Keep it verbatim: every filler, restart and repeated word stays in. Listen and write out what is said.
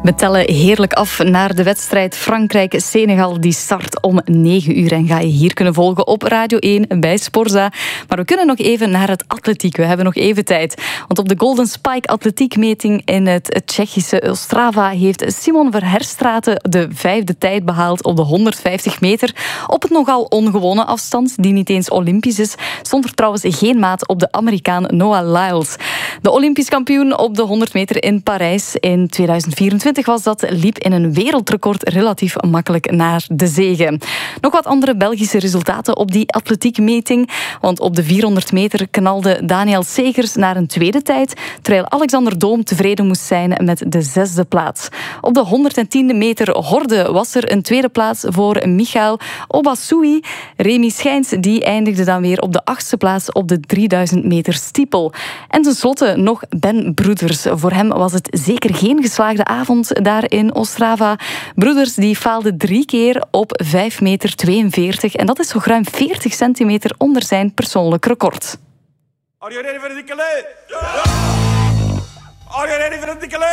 We tellen heerlijk af naar de wedstrijd Frankrijk-Senegal. Die start om negen uur en ga je hier kunnen volgen op Radio één bij Sporza. Maar we kunnen nog even naar het atletiek. We hebben nog even tijd. Want op de Golden Spike atletiekmeting in het Tsjechische Ostrava heeft Simon Verherstraete de vijfde tijd behaald op de honderdvijftig meter. Op het nogal ongewone afstand, die niet eens olympisch is, stond er trouwens geen maat op de Amerikaan Noah Lyles. De olympisch kampioen op de honderd meter in Parijs in tweeduizend vierentwintig was dat, liep in een wereldrecord relatief makkelijk naar de zege. Nog wat andere Belgische resultaten op die atletiekmeting. Want op de vierhonderd meter knalde Daniel Segers naar een tweede tijd, terwijl Alexander Doom tevreden moest zijn met de zesde plaats. Op de honderdtien meter horde was er een tweede plaats voor Michael Obasui. Remy Schijns die eindigde dan weer op de achtste plaats op de drieduizend meter stiepel. En tenslotte nog Ben Broeders. Voor hem was het zeker geen geslaagde avond daar in Ostrava. Broeders die faalde drie keer op vijf meter tweeënveertig. En dat is zo ruim veertig centimeter onder zijn persoonlijk record. Are you ready for the décollé? Yeah! Are you ready for the décollé?